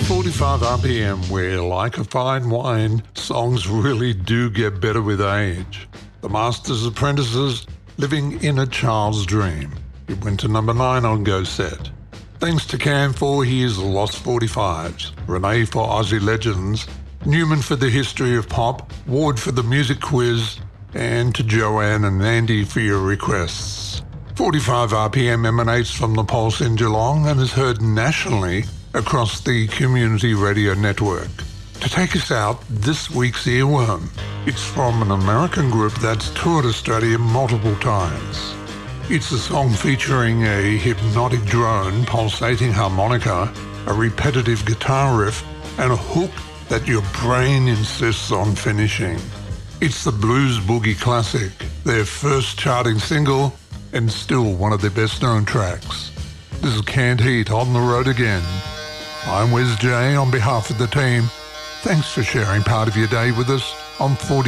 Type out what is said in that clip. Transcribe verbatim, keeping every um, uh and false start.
forty-five R P M, where, like a fine wine, songs really do get better with age. The Master's Apprentices, Living in a Child's Dream. It went to number nine on Go Set. Thanks to Cam for his Lost forty-fives, Renee for Aussie Legends, Newman for the History of Pop, Ward for the Music Quiz, and to Joanne and Andy for your requests. forty-five R P M emanates from the Pulse in Geelong and is heard nationally across the Community Radio Network. To take us out, this week's earworm. It's from an American group that's toured Australia multiple times. It's a song featuring a hypnotic drone, pulsating harmonica, a repetitive guitar riff, and a hook that your brain insists on finishing. It's the Blues Boogie Classic, their first charting single, and still one of their best-known tracks. This is Canned Heat, On the Road Again. I'm Wes J on behalf of the team. Thanks for sharing part of your day with us on forty